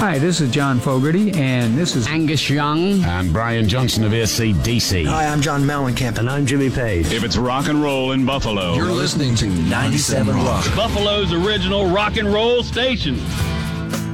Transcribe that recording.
Hi, this is John Fogerty, and this is Angus Young. I'm Brian Johnson of AC/DC. Hi, I'm John Mellencamp. And I'm Jimmy Page. If it's rock and roll in Buffalo, you're listening to 97 Rock, Buffalo's original rock and roll station.